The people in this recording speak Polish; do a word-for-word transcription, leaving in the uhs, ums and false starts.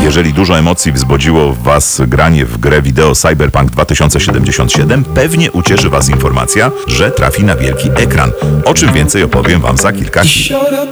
jeżeli dużo emocji wzbudziło w was granie w grę wideo Cyberpunk dwa tysiące siedemdziesiąt siedem, pewnie ucieszy was informacja, że trafi na wielki ekran. O czym więcej opowiem wam za kilka chwil.